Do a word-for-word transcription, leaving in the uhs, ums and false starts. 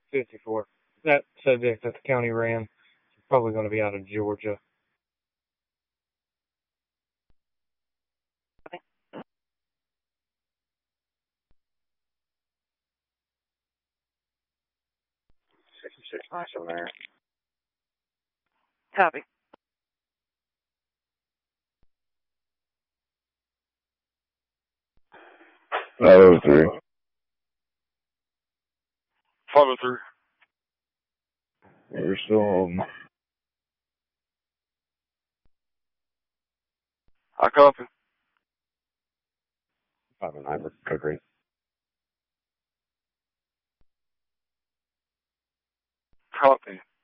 fifty-four. That subject that the county ran is probably going to be out of Georgia. sixty-six, nice on there. Copy. five oh three. five oh three. We're still holding. I copy. five oh nine, code green. Copy.